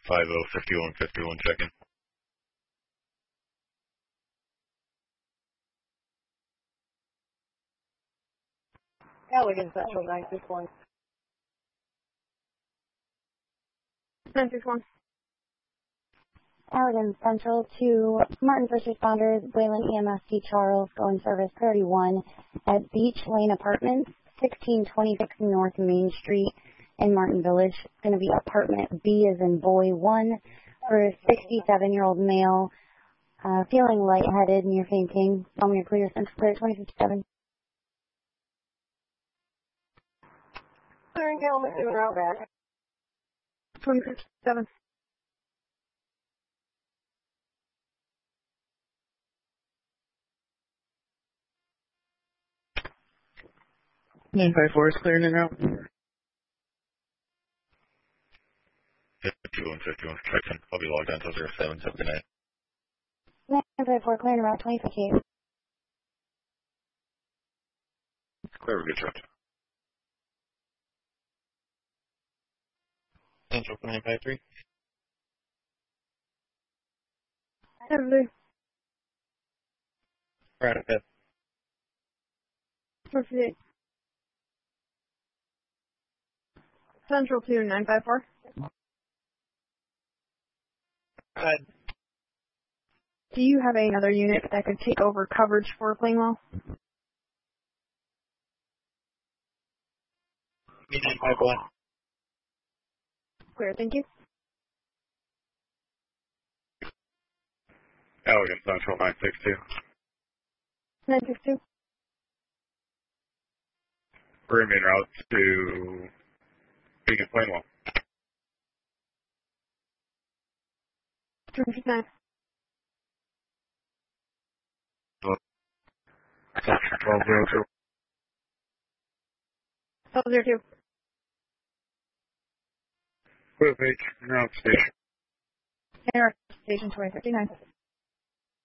505151 check-in. Elegant Central 961. 961. Elegant Central to Martin First Responders, Wayland EMSD Charles, going service 31 at Beach Lane Apartments, 1626 North Main Street in Martin Village. It's going to be apartment B as in boy 1 for a 67-year-old male, feeling lightheaded, near fainting. Tell me your clear, Central Clear 2057. Clearing Kalamazoo and route back. 2057. Nine 54 is clearing en route. 5151 check-in. I'll be logged on until 07, so good night. 954 clearing route 2058. Clear, good shot. Central 953. 70. Right ahead. 58. Central 2 954. Do you have another unit that could take over coverage for Plainwell? 951. Clear, thank you. Elegant Central 962. 962. We're en route to Beacon Plainwell. 259. Central 1202. 1202. With H, en route station. Air Station 2059.